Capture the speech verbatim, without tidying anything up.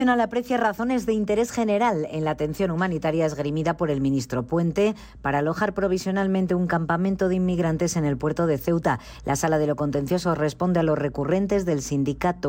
Aprecia razones de interés general en la atención humanitaria esgrimida por el ministro Puente para alojar provisionalmente un campamento de inmigrantes en el puerto de Ceuta. La Sala de lo Contencioso responde a los recurrentes del sindicato